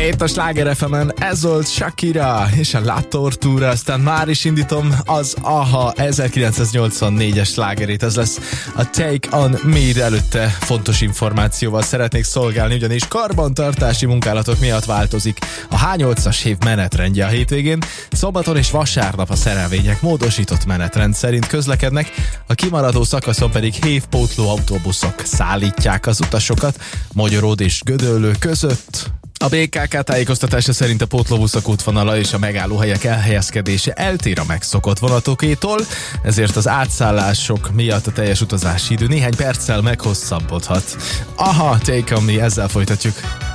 Itt a Sláger FM-en ez volt Shakira és a La Tortura, aztán már is indítom az AHA 1984-es slágerét, ez lesz a Take on Me, de előtte fontos információval szeretnék szolgálni, ugyanis karbantartási munkálatok miatt változik a H8-as hév menetrendje a hétvégén. Szombaton és vasárnap a szerelvények módosított menetrend szerint közlekednek, a kimaradó szakaszon pedig hévpótló autóbuszok szállítják az utasokat Magyaród és Gödöllő között. A BKK tájékoztatása szerint a pótlóbuszok útvonala és a megállóhelyek elhelyezkedése eltér a megszokott vonatokétól, ezért az átszállások miatt a teljes utazási idő néhány perccel meghosszabbodhat. Aha, Take on Me, ezzel folytatjuk.